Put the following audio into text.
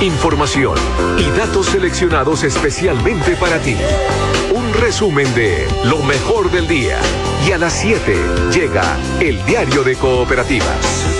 información y datos seleccionados especialmente para ti. Un resumen de lo mejor del día. Y a las 7 llega el Diario de Cooperativas.